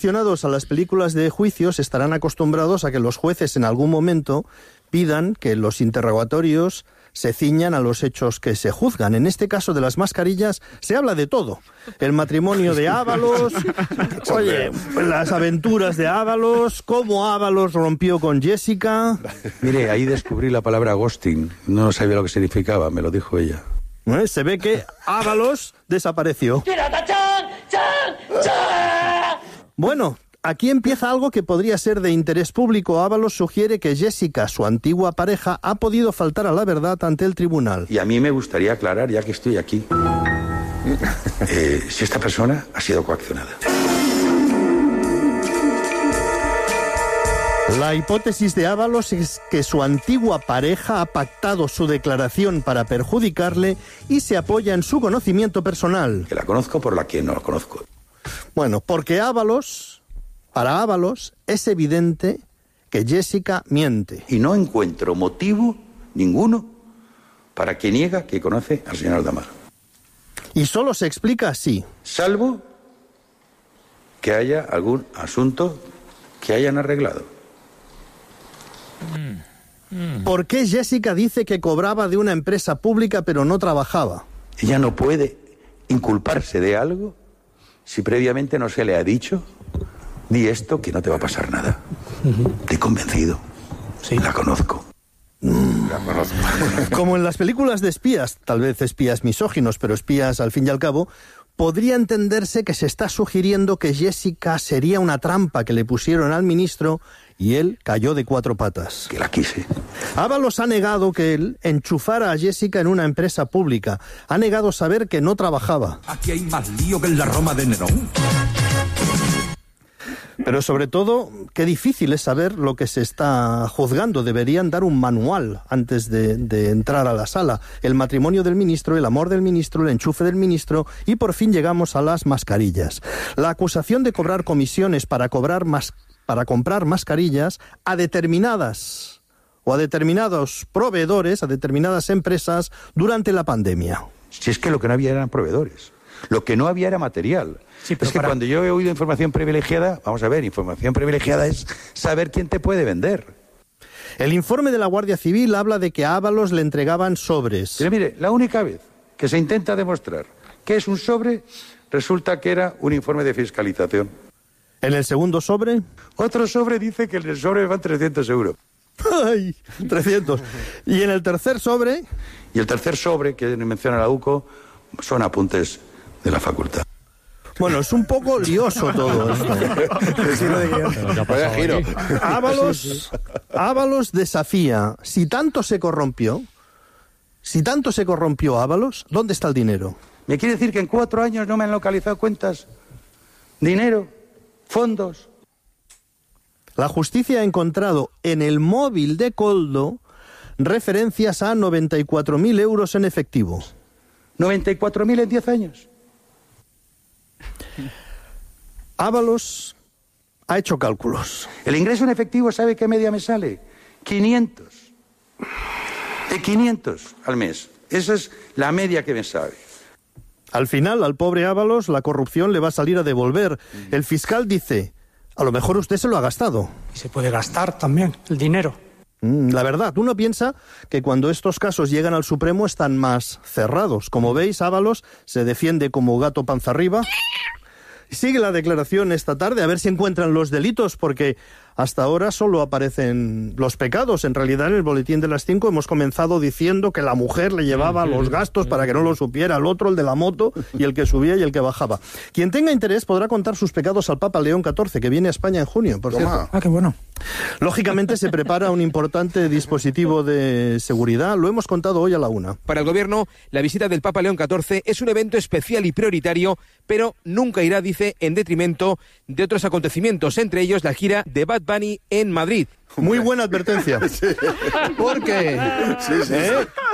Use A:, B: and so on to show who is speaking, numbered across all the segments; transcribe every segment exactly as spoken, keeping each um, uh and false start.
A: Aficionados a las películas de juicios estarán acostumbrados a que los jueces en algún momento pidan que los interrogatorios se ciñan a los hechos que se juzgan. En este caso de las mascarillas se habla de todo. El matrimonio de Ábalos, oye, las aventuras de Ábalos, cómo Ábalos rompió con Jessica.
B: Mire, ahí descubrí la palabra ghosting. No sabía lo que significaba, me lo dijo ella.
A: ¿Eh? Se ve que Ábalos desapareció. Bueno, aquí empieza algo que podría ser de interés público. Ábalos sugiere que Jessica, su antigua pareja, ha podido faltar a la verdad ante el tribunal.
B: Y a mí me gustaría aclarar, ya que estoy aquí, eh, si esta persona ha sido coaccionada.
A: La hipótesis de Ábalos es que su antigua pareja ha pactado su declaración para perjudicarle y se apoya en su conocimiento personal.
B: Que la conozco por la que no la conozco.
A: Bueno, porque Ábalos, para Ábalos, es evidente que Jessica miente.
B: Y no encuentro motivo ninguno para que niega que conoce al señor Aldamar.
A: Y solo se explica así.
B: Salvo que haya algún asunto que hayan arreglado.
A: ¿Por qué Jessica dice que cobraba de una empresa pública pero no trabajaba?
B: Ella no puede inculparse de algo si previamente no se le ha dicho, di esto que no te va a pasar nada. Uh-huh. Te he convencido. Sí. La conozco. Mm. La conozco.
A: Como en las películas de espías, tal vez espías misóginos, pero espías al fin y al cabo, podría entenderse que se está sugiriendo que Jessica sería una trampa que le pusieron al ministro y él cayó de cuatro patas.
B: Que la quise.
A: Ábalos ha negado que él enchufara a Jessica en una empresa pública. Ha negado saber que no trabajaba.
C: Aquí hay más lío que en la Roma de Nerón.
A: Pero sobre todo, qué difícil es saber lo que se está juzgando. Deberían dar un manual antes de, de entrar a la sala. El matrimonio del ministro, el amor del ministro, el enchufe del ministro y por fin llegamos a las mascarillas. La acusación de cobrar comisiones para cobrar mas, para comprar mascarillas a determinadas o a determinados proveedores, a determinadas empresas durante la pandemia.
B: Si es que lo que no había eran proveedores. Lo que no había era material. Sí, pero es que para... cuando yo he oído información privilegiada, vamos a ver, información privilegiada es saber quién te puede vender.
A: El informe de la Guardia Civil habla de que a Ábalos le entregaban sobres.
B: Pero mire, la única vez que se intenta demostrar que es un sobre, resulta que era un informe de fiscalización.
A: ¿En el segundo sobre?
B: Otro sobre dice que en el sobre van trescientos euros.
A: ¡Ay! trescientos. ¿Y en el tercer sobre?
B: Y el tercer sobre, que menciona la U C O, son apuntes de la facultad.
A: Bueno, es un poco lioso todo esto. Ábalos, Ábalos desafía, si tanto se corrompió, si tanto se corrompió Ábalos, ¿dónde está el dinero?
B: ¿Me quiere decir que en cuatro años no me han localizado cuentas? ¿Dinero? ¿Fondos?
A: La justicia ha encontrado en el móvil de Koldo referencias a noventa y cuatro mil euros en efectivo.
B: ¿noventa y cuatro mil en diez años?
A: Ábalos ha hecho cálculos.
B: El ingreso en efectivo, ¿sabe qué media me sale? quinientos. De quinientos al mes. Esa es la media que me sale.
A: Al final, al pobre Ábalos, la corrupción le va a salir a devolver. El fiscal dice, a lo mejor usted se lo ha gastado.
D: Y se puede gastar también el dinero.
A: La verdad, uno piensa que cuando estos casos llegan al Supremo están más cerrados. Como veis, Ábalos se defiende como gato panza arriba. Sigue la declaración esta tarde, a ver si encuentran los delitos, porque hasta ahora solo aparecen los pecados. En realidad, en el boletín de las cinco hemos comenzado diciendo que la mujer le llevaba los gastos para que no lo supiera el otro, el de la moto, y el que subía y el que bajaba. Quien tenga interés podrá contar sus pecados al Papa León catorce, que viene a España en junio, por cierto.
D: Ah, qué bueno.
A: Lógicamente se prepara un importante dispositivo de seguridad, lo hemos contado hoy a la una.
E: Para el gobierno, la visita del Papa León catorce es un evento especial y prioritario, pero nunca irá, dice, en detrimento de otros acontecimientos, entre ellos la gira de Bad Bunny en Madrid.
A: Muy buena advertencia.
B: Sí.
A: Porque
B: sí, sí,
A: ¿eh?
B: sí.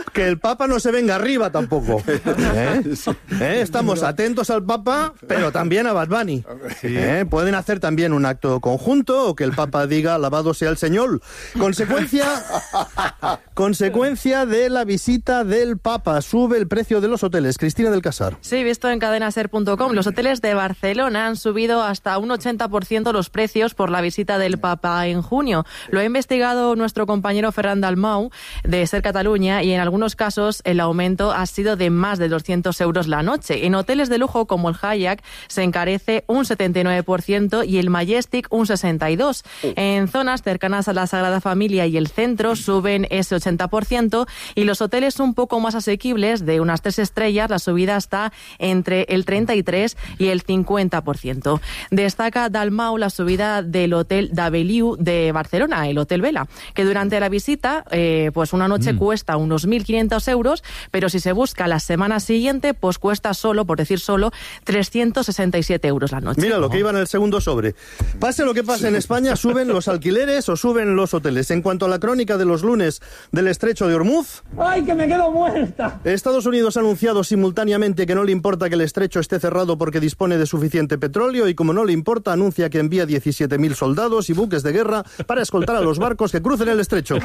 A: Que el Papa no se venga arriba tampoco. ¿Eh? ¿Eh? Estamos atentos al Papa, pero también a Bad Bunny. ¿Eh? Pueden hacer también un acto conjunto o que el Papa diga alabado sea el Señor. Consecuencia, consecuencia de la visita del Papa. Sube el precio de los hoteles. Cristina del Casar.
F: Sí, visto en cadena ser punto com, los hoteles de Barcelona han subido hasta un ochenta por ciento los precios por la visita del Papa en junio. Lo ha investigado nuestro compañero Ferran Dalmau de Ser Cataluña y en algunos casos el aumento ha sido de más de doscientos euros la noche. En hoteles de lujo como el Hyatt se encarece un setenta y nueve por ciento y el Majestic un sesenta y dos por ciento. En zonas cercanas a la Sagrada Familia y el centro suben ese ochenta por ciento y los hoteles un poco más asequibles de unas tres estrellas la subida está entre el treinta y tres y el cincuenta por ciento. Destaca Dalmau la subida del Hotel D'Avellú de Barcelona, el Hotel Vela, que durante la visita eh, pues una noche mm. cuesta unos mil quinientos euros, pero si se busca la semana siguiente pues cuesta solo, por decir solo, trescientos sesenta y siete euros la noche.
A: Mira lo que iba en el segundo sobre. Pase lo que pase en España, suben los alquileres o suben los hoteles. En cuanto a la crónica de los lunes del Estrecho de Hormuz...
G: ¡Ay, que me quedo muerta!
A: Estados Unidos ha anunciado simultáneamente que no le importa que el estrecho esté cerrado porque dispone de suficiente petróleo y como no le importa, anuncia que envía diecisiete mil soldados y buques de guerra para escoltar a los barcos que crucen el estrecho.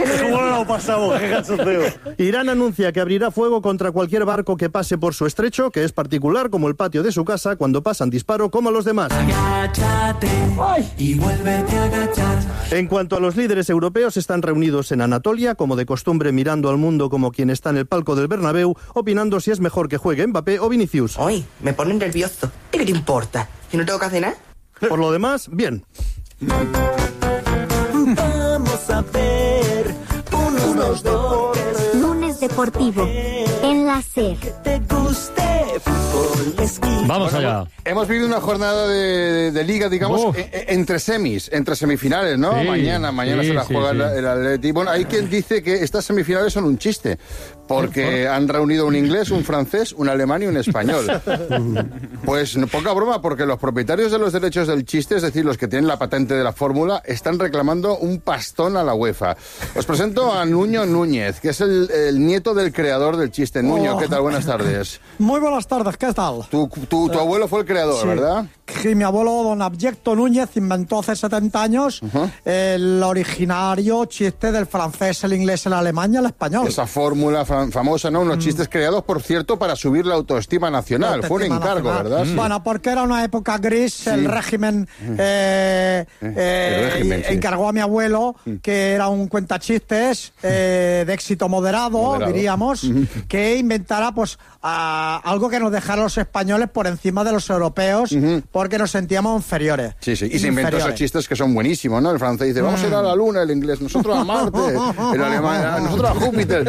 A: Irán anuncia que abrirá fuego contra cualquier barco que pase por su estrecho, que es particular como el patio de su casa, cuando pasan disparo como a los demás.
G: Agáchate y vuélvete a agachar.
A: En cuanto a los líderes europeos, están reunidos en Anatolia, como de costumbre mirando al mundo como quien está en el palco del Bernabéu, opinando si es mejor que juegue Mbappé o Vinicius.
H: Ay, me ponen nervioso. ¿Y qué te importa? ¿Si no tengo que hacer nada?
A: Por lo demás, bien.
G: Vamos a ver unos deportes.
I: Lunes deportivo en la SER.
G: Que te guste fútbol, esquí.
J: Vamos allá.
K: Hemos vivido una jornada de, de, de liga, digamos,
J: Oh.
K: e, e, entre semis, entre semifinales, ¿no?
J: Sí,
K: mañana, mañana
J: sí,
K: se la
J: sí,
K: juega
J: sí.
K: el, el Atleti. Bueno, hay quien dice que estas semifinales son un chiste, porque han reunido un inglés, un francés, un alemán y un español. Pues no, poca broma, porque los propietarios de los derechos del chiste, es decir, los que tienen la patente de la fórmula, están reclamando un pastón a la UEFA. Os presento a Nuño Núñez, que es el, el nieto del creador del chiste. Nuño,
D: Oh.
K: ¿qué tal? Buenas tardes.
D: Muy buenas tardes, ¿qué tal?
K: Tu, tu, tu abuelo fue el creador,
D: Sí.
K: ¿verdad?
D: Que mi abuelo, don Abyecto Núñez, inventó hace setenta años
K: Uh-huh.
D: el originario chiste del francés, el inglés, el alemán y el español.
K: Esa fórmula fa- famosa, ¿no? Unos chistes creados, por cierto, para subir la autoestima nacional.
D: La
K: Fue un
D: autoestima
K: encargo,
D: nacional.
K: ¿verdad? Sí.
D: Bueno, porque era una época gris, el régimen eh, eh,
K: el régimen, sí.
D: encargó a mi abuelo, que era un cuentachistes eh, de éxito moderado,
K: Moderado.
D: diríamos, que inventara pues a- algo que nos dejara a los españoles por encima de los europeos, porque nos sentíamos inferiores.
K: Sí, sí. Y se inventó esos
D: Inferiores.
K: chistes que son buenísimos, ¿no? El francés dice, vamos a ir a la luna, el inglés, nosotros a Marte, el alemán, "Ah, nosotros a Júpiter,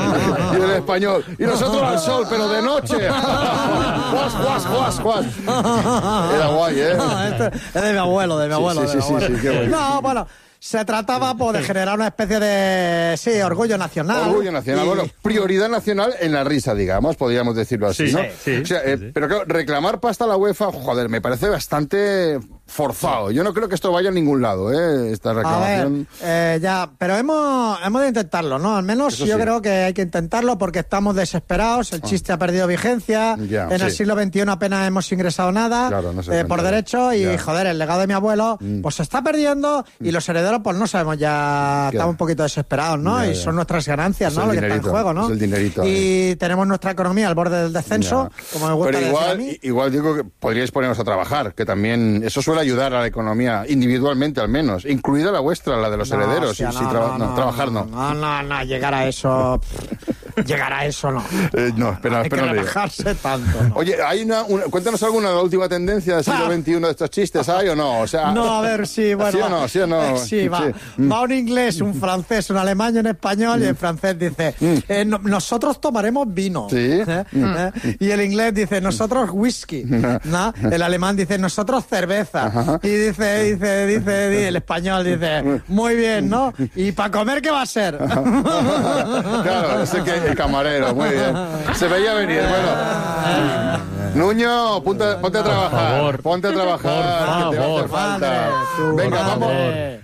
K: y el español, y nosotros al sol, pero de noche. Juas, juas, juas, juas. Era guay, ¿eh?
D: No, esto es de mi abuelo, de mi
K: Sí,
D: abuelo.
K: sí,
D: de mi
K: sí, sí,
D: abuelo.
K: sí, qué bueno.
D: No, bueno, se trataba pues, de generar una especie de, sí, orgullo nacional.
K: Orgullo nacional,
D: Y-
K: bueno, prioridad nacional en la risa, digamos, podríamos decirlo así,
J: Sí,
K: ¿no?
J: sí, sí,
K: o sea, eh,
J: sí, sí.
K: pero claro, reclamar pasta a la UEFA, joder, me parece bastante forzado. Yo no creo que esto vaya a ningún lado, ¿eh? Esta
D: A ver,
K: reclamación.
D: eh, ya, pero hemos, hemos de intentarlo, ¿no? Al menos
K: Eso
D: yo
K: sí.
D: creo que hay que intentarlo porque estamos desesperados, el chiste ha perdido vigencia,
K: Ya,
D: en el
K: sí.
D: siglo veintiuno apenas hemos ingresado nada
K: Claro, no se
D: eh,
K: cuenta
D: por
K: ya.
D: derecho y,
K: Ya.
D: joder, el legado de mi abuelo
K: Mm.
D: pues se está perdiendo y los herederos pues no sabemos ya,
K: Ya.
D: estamos un poquito desesperados, ¿no?
K: Ya,
D: y
K: ya.
D: son nuestras ganancias,
K: Es
D: ¿no?
K: el
D: Lo que está en
K: dinerito,
D: juego, ¿no?
K: es el dinerito,
D: y tenemos nuestra economía al borde del descenso,
K: Ya.
D: como me gusta
K: Pero
D: decir a
K: igual,
D: mí.
K: igual digo que podríais poneros a trabajar, que también eso suele ayudar a la economía, individualmente al menos, incluida la vuestra, la de los
D: No,
K: herederos.
D: hostia,
K: y si
D: no,
K: traba-
D: no,
K: no,
D: no,
K: trabajar no.
D: No, no, no, llegar a eso. pff, llegar a eso no.
K: Eh, no, espera,
D: Hay
K: espera,
D: que
K: no digo.
D: relajarse tanto. ¿no?
K: Oye, hay una, una- cuéntanos alguna de la última tendencia del siglo
D: Ah.
K: veintiuno de estos chistes, ¿hay o no? O sea,
D: No, a ver, sí, bueno.
K: ¿sí o
D: va.
K: no? ¿Sí o no?
D: Eh, sí, va.
K: Sí.
D: Va un inglés, un francés, un alemán y un español, y el francés dice, eh, no- nosotros tomaremos vino.
K: Sí.
D: ¿Eh? ¿Eh? Y el inglés dice, nosotros whisky. ¿No? El alemán dice, nosotros cerveza. Y dice, dice, dice, dice, el español dice, muy bien, ¿no? ¿Y para comer qué va a ser?
K: Claro, ese que el camarero, muy bien. Se veía venir, bueno. Nuño, ponte, ponte a trabajar.
J: favor.
K: Ponte a trabajar,
J: Por
K: que te va a hacer
J: favor.
K: falta.
D: Madre, tú,
K: Venga,
D: madre.
K: vamos.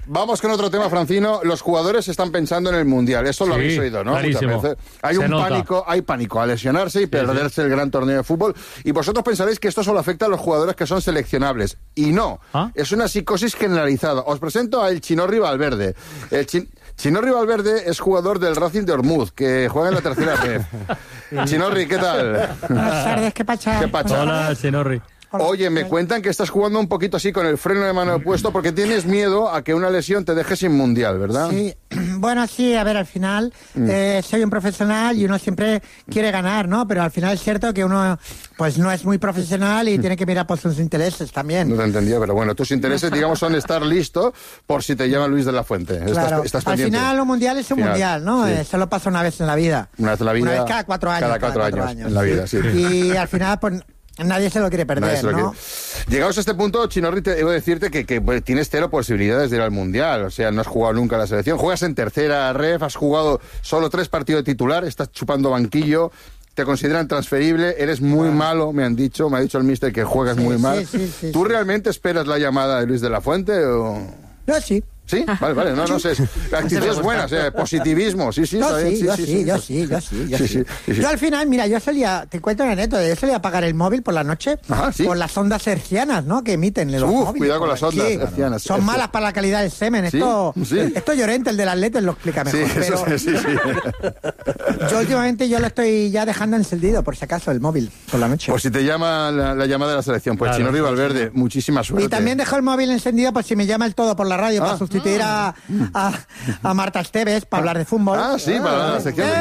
K: Vamos con otro tema, Francino. Los jugadores están pensando en el Mundial. Eso lo
J: Sí,
K: habéis oído, ¿no?
J: clarísimo.
K: Muchas veces. Hay
J: Se
K: un
J: nota.
K: pánico, hay pánico a lesionarse y
J: Sí,
K: perderse
J: sí.
K: el gran torneo de fútbol. Y vosotros pensaréis que esto solo afecta a los jugadores que son seleccionables. Y no.
J: ¿Ah?
K: Es una psicosis generalizada. Os presento a el Chinorri Valverde. El Chin... Chinorri Valverde es jugador del Racing de Ormuz, que juega en la tercera red. Chinorri, ¿qué tal?
D: Buenas tardes, ¿qué pacha?
K: ¿Qué pacha?
J: Hola, Chinorri.
K: Oye, me cuentan que estás jugando un poquito así con el freno de mano puesto porque tienes miedo a que una lesión te deje sin mundial, ¿verdad?
D: Sí, bueno, sí, a ver, al final eh, soy un profesional y uno siempre quiere ganar, ¿no? Pero al final es cierto que uno pues no es muy profesional y tiene que mirar por sus intereses también.
K: No te entendía, pero bueno, tus intereses, digamos, son estar listo por si te llama Luis de la Fuente. Estás,
D: Claro,
K: estás
D: al
K: pendiente.
D: final un mundial es un
K: Final,
D: mundial, ¿no?
K: sí.
D: Eh, solo pasa una vez en la vida.
K: Una vez en la vida.
D: Una vez cada cuatro años.
K: Cada cuatro, años, en la vida, sí.
D: Y al final, pues nadie se lo quiere perder,
K: Nadie se lo
D: ¿no?
K: quiere. Llegados a este punto, Chinorri, te debo decirte que, que pues, tienes cero posibilidades de ir al Mundial. O sea, no has jugado nunca a la selección. Juegas en tercera ref, has jugado solo tres partidos de titular, estás chupando banquillo, te consideran transferible, eres muy malo, me han dicho, me ha dicho el míster que juegas
D: Sí,
K: muy
D: sí,
K: mal.
D: sí, sí,
K: ¿Tú
D: sí.
K: realmente esperas la llamada de Luis de la Fuente o...?
D: Yo sí.
K: ¿Sí? Vale, vale, no, no sé. La actitud es buena, o sea, positivismo, sí, sí,
D: Yo
K: está bien,
D: sí, yo sí, yo sí, yo sí, yo
K: Sí,
D: sí.
K: sí, sí, sí.
D: Yo al final, mira, yo solía, te cuento una anécdota, yo solía apagar el móvil por la noche
K: Ajá, sí.
D: por las ondas hercianas, ¿no? Que emiten los
K: Uf,
D: móviles.
K: cuidado con las ondas
D: Sí,
K: hercianas.
D: Son malas para la calidad del semen.
K: Sí,
D: Esto,
K: sí.
D: esto Llorente, el del Atleti, lo explica
K: Sí,
D: mejor.
K: eso
D: pero
K: sí, sí, sí.
D: yo últimamente yo lo estoy ya dejando encendido, por si acaso, el móvil por la noche.
K: Por si te llama la, la llamada de la selección. Pues
J: Claro.
K: Chinorri Valverde, muchísima suerte.
D: Y también dejo el móvil encendido por si me llama el todo por la radio
K: Ah.
D: para sustituir a, a, a Marta Esteves para hablar de fútbol.
K: Ah, sí, para la sección.